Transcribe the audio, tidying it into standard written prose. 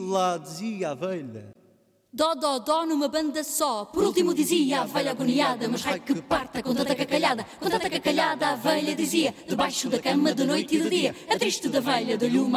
lá, dizia a velha. Dó, dó, dó numa banda só. Por último dizia a velha agoniada: mas raio que parta com tanta cacalhada a velha dizia, debaixo da cama de noite e de dia. A triste da velha deu-lhe uma